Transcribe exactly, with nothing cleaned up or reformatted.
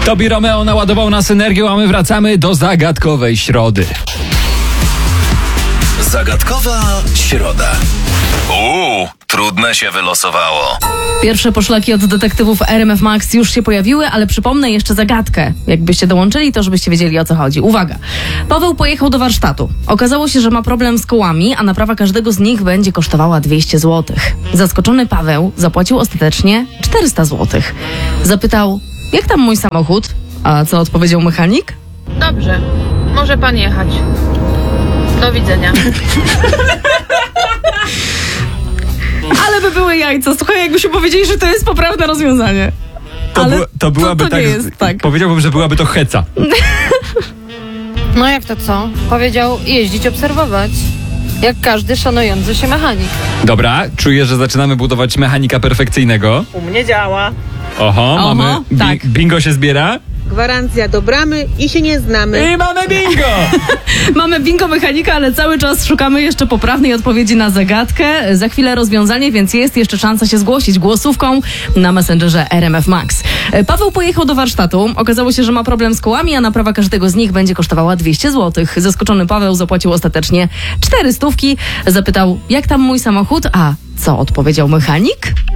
Tobi Romeo naładował nas energią, a my wracamy do zagadkowej środy. Zagadkowa środa. Uuu, trudne się wylosowało. Pierwsze poszlaki od detektywów R M F Max już się pojawiły, ale przypomnę jeszcze zagadkę. Jakbyście dołączyli, to żebyście wiedzieli, o co chodzi. Uwaga. Paweł pojechał do warsztatu. Okazało się, że ma problem z kołami, a naprawa każdego z nich będzie kosztowała dwieście złotych. Zaskoczony Paweł zapłacił ostatecznie czterysta złotych. Zapytał, jak tam mój samochód? A co odpowiedział mechanik? Dobrze, może pan jechać. Do widzenia. Ale by były jajca. Słuchaj, jakbyśmy powiedzieli, że to jest poprawne rozwiązanie. To, Ale bu- to byłaby to, to tak, nie jest tak. Powiedziałbym, że byłaby to heca. No jak to co? Powiedział jeździć, obserwować. Jak każdy szanujący się mechanik. Dobra, czuję, że zaczynamy budować mechanika perfekcyjnego. U mnie działa. Oho, Oho, mamy. Bi- tak. Bingo się zbiera. Gwarancja do bramy i się nie znamy. I mamy bingo! Mamy bingo mechanika, ale cały czas szukamy jeszcze poprawnej odpowiedzi na zagadkę. Za chwilę rozwiązanie, więc jest jeszcze szansa się zgłosić głosówką na Messengerze R M F Max. Paweł pojechał do warsztatu. Okazało się, że ma problem z kołami, a naprawa każdego z nich będzie kosztowała dwieście złotych. Zaskoczony Paweł zapłacił ostatecznie cztery stówki. Zapytał, jak tam mój samochód? A co odpowiedział mechanik?